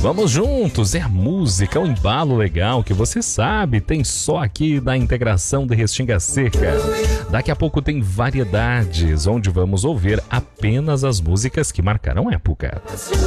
Vamos juntos, é a música, um embalo legal que você sabe, tem só aqui da Integração de Restinga Seca. Daqui a pouco tem variedades, onde vamos ouvir apenas as músicas que marcaram época.